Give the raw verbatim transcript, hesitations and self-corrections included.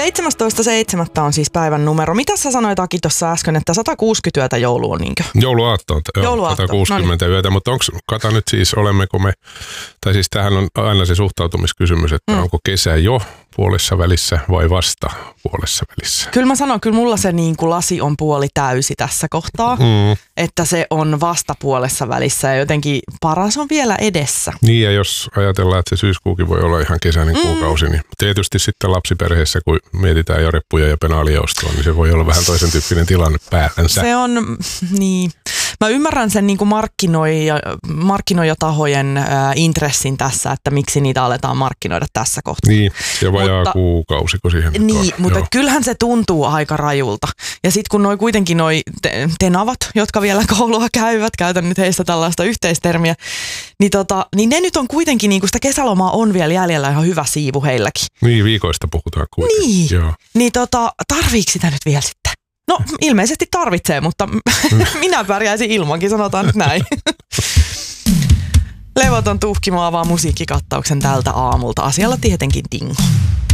seitsemästoista seitsemättä on siis päivän numero. Mitä sä sanoit, Aki, tuossa äsken, että sata kuusikymmentä yötä joulu on niinkö? Jouluaatto on Jouluaatto. sata kuusikymmentä no niin. Yötä, mutta onko, kata nyt siis, olemmeko me, tai siis tähän on aina se suhtautumiskysymys, että mm. onko kesä jo puolessa välissä vai vasta puolessa välissä? Kyllä mä sanon, kyllä mulla se niin kuin lasi on puoli täysi tässä kohtaa, mm. että se on vasta puolessa välissä ja jotenkin paras on vielä edessä. Niin ja jos ajatellaan, että se syyskuukin voi olla ihan kesäinen mm. kuukausi, niin tietysti sitten lapsiperheessä, kun mietitään jo reppuja ja penaaliostoa, niin se voi olla vähän toisen tyyppinen tilanne päällänsä. Se on, niin. Mä ymmärrän sen niin kuin markkinoija, markkinoijatahojen ää, intressin tässä, että miksi niitä aletaan markkinoida tässä kohtaa. Niin, ja vajaa mutta, kuukausiko siihen nyt Niin, on. mutta Joo. kyllähän se tuntuu aika rajulta. Ja sitten kun noi kuitenkin noi te- tenavat, jotka vielä koulua käyvät, käytän nyt heistä tällaista yhteistermiä, niin, tota, niin ne nyt on kuitenkin, niin kuin sitä kesälomaa on vielä jäljellä ihan hyvä siivu heilläkin. Niin, viikoista puhutaan kuitenkin. Niin, Joo. niin tota, tarviiko sitä nyt vielä sitten? No ilmeisesti tarvitsee, mutta minä pärjäisin ilmankin, sanotaan nyt näin. Levoton tuhkimo avaa musiikkikattauksen tältä aamulta. Asialla tietenkin Dingo.